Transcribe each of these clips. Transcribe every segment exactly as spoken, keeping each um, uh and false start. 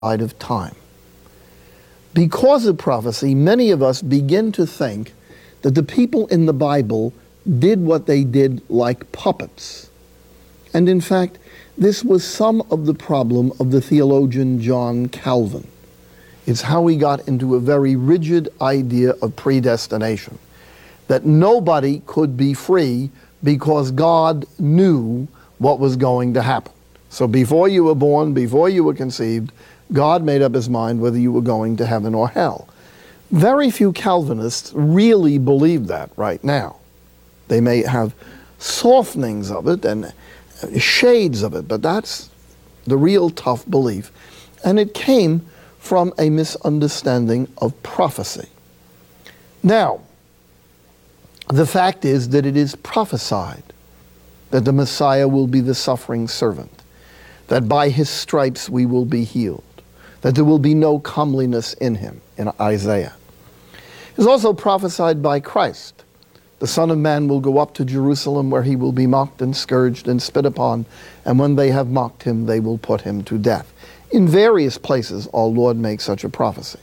of time. Because of prophecy, many of us begin to think that the people in the Bible did what they did like puppets. And in fact, this was some of the problem of the theologian John Calvin. It's how he got into a very rigid idea of predestination, that nobody could be free because God knew what was going to happen. So before you were born, before you were conceived, God made up his mind whether you were going to heaven or hell. Very few Calvinists really believe that right now. They may have softenings of it and shades of it, but that's the real tough belief. And it came from a misunderstanding of prophecy. Now, the fact is that it is prophesied that the Messiah will be the suffering servant, that by his stripes we will be healed, that there will be no comeliness in him, in Isaiah. It is also prophesied by Christ. The Son of Man will go up to Jerusalem where he will be mocked and scourged and spit upon, and when they have mocked him, they will put him to death. In various places, our Lord makes such a prophecy.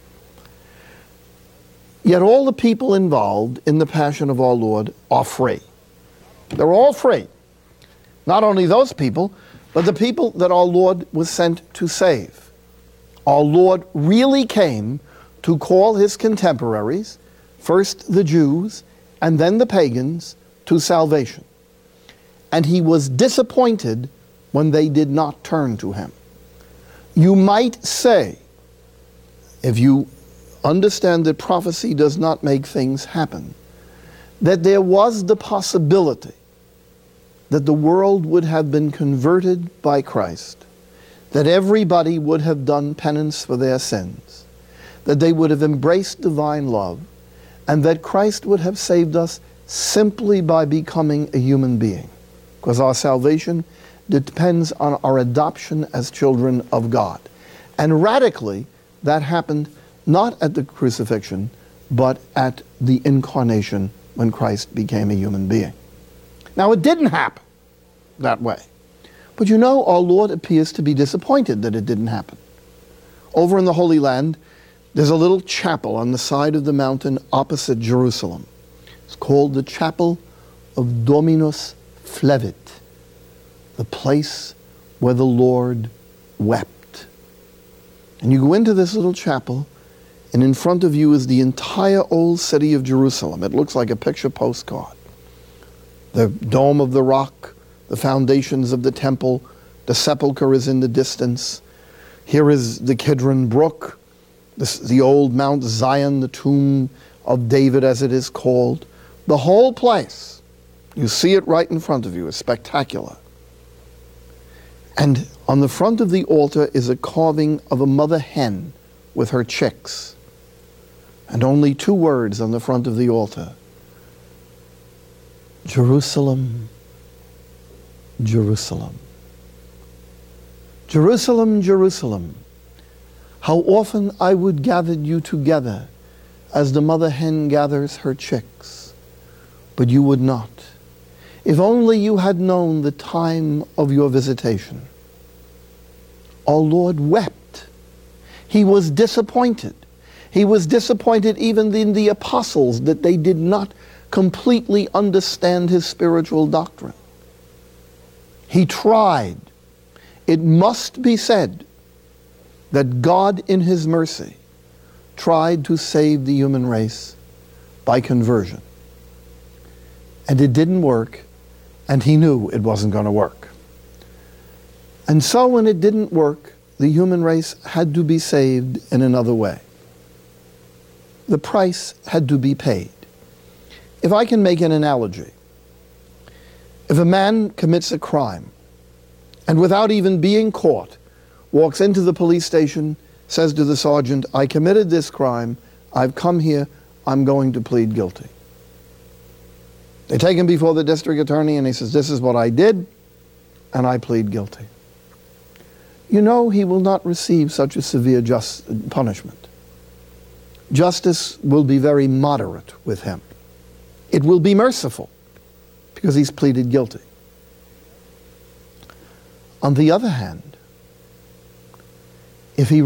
Yet all the people involved in the passion of our Lord are free. They're all free. Not only those people, but the people that our Lord was sent to save. Our Lord really came to call his contemporaries, first the Jews and then the pagans, to salvation. And he was disappointed when they did not turn to him. You might say, if you understand that prophecy does not make things happen, that there was the possibility that the world would have been converted by Christ, that everybody would have done penance for their sins, that they would have embraced divine love, and that Christ would have saved us simply by becoming a human being, because our salvation depends on our adoption as children of God. And radically, that happened not at the crucifixion, but at the incarnation when Christ became a human being. Now, it didn't happen that way. But you know, our Lord appears to be disappointed that it didn't happen. Over in the Holy Land, there's a little chapel on the side of the mountain opposite Jerusalem. It's called the Chapel of Dominus Flevit, the place where the Lord wept. And you go into this little chapel, and in front of you is the entire old city of Jerusalem. It looks like a picture postcard. The Dome of the Rock, the foundations of the temple, the sepulchre is in the distance. Here is the Kidron Brook, this, the old Mount Zion, the tomb of David as it is called. The whole place, you see it right in front of you, is spectacular. And on the front of the altar is a carving of a mother hen with her chicks. And only two words on the front of the altar: Jerusalem, Jerusalem. Jerusalem, Jerusalem, how often I would gather you together as the mother hen gathers her chicks, but you would not. If only you had known the time of your visitation. Our Lord wept. He was disappointed. He was disappointed even in the apostles that they did not completely understand his spiritual doctrine. He tried. It must be said that God in his mercy tried to save the human race by conversion. And it didn't work, and he knew it wasn't going to work. And so when it didn't work, the human race had to be saved in another way. The price had to be paid. If I can make an analogy, if a man commits a crime and without even being caught, walks into the police station, says to the sergeant, I committed this crime, I've come here, I'm going to plead guilty. They take him before the district attorney and he says, this is what I did, and I plead guilty. You know he will not receive such a severe just punishment. Justice will be very moderate with him. It will be merciful because he's pleaded guilty. On the other hand, if he